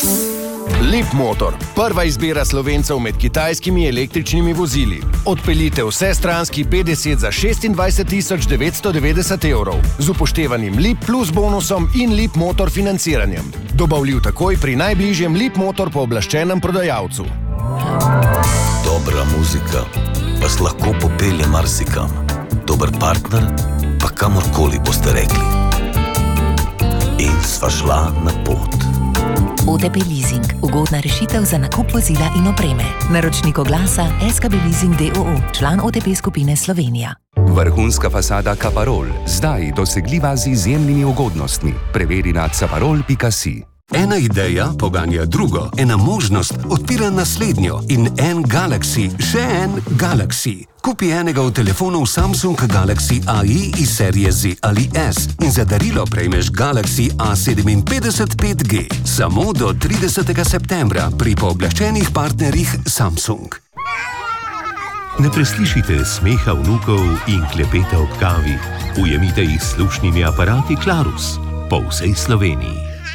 Leapmotor, prva izbira Slovencev med kitajskimi električnimi vozili. Odpeljite vsestranski P10 za 26.990 evrov z upoštevanim Leap Plus bonusom in Leapmotor financiranjem. Dobavljiv takoj pri najbližjem Leapmotor pooblaščenem prodajalcu. Dobra muzika vas lahko popelje marsikam. Dober partner pa kamorkoli boste rekli. In sva šla na pot. OTP Leasing. Ugodna rešitev za nakup vozila in opreme. Naročnik oglasa SKB Leasing d.o.o. Član OTP skupine Slovenija. Vrhunska fasada Caparol. Zdaj dosegljiva z izjemnimi ugodnostmi. Preveri na caparol.si. Ena ideja poganja drugo, ena možnost odpira naslednjo in en Galaxy, še en Galaxy. Kupi enega od telefonov Samsung Galaxy AI iz serije Z ali S in za darilo prejmeš Galaxy A57 5G. Samo do 30. septembra pri pooblaščenih partnerjih Samsung. Ne preslišite smeha vnukov in klepeta ob kavi. Ujemite jih s slušnimi aparati Clarus po vsej Sloveniji.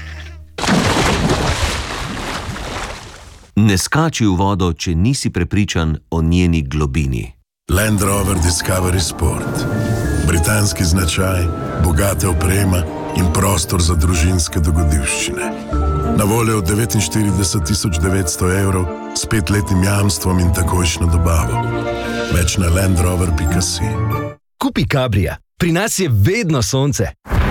Ne skači v vodo, če nisi prepričan o njeni globini. Land Rover Discovery Sport. Britanski značaj, bogata oprema in prostor za družinske dogodivščine. Na voljo od 49.900 evrov s 5-letnim jamstvom in takojšnjo dobavo. Več na landrover.si. Kupi Cabrija. Pri nas je vedno sonce.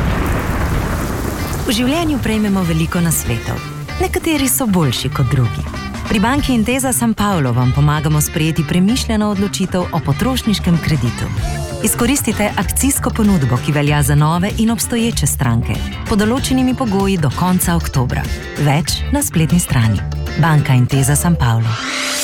V življenju prejmemo veliko nasvetov. Nekateri so boljši kot drugi. Pri banki Intesa San Paolo vam pomagamo sprejeti premišljeno odločitev o potrošniškem kreditu. Izkoristite akcijsko ponudbo, ki velja za nove in obstoječe stranke, pod določenimi pogoji do konca oktobra. Več na spletni strani. Banka Intesa San Paolo.